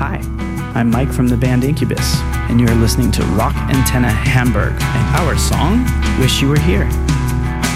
Hi, I'm Mike from the band Incubus, and you're listening to Rock Antenna Hamburg and our song, Wish You Were Here.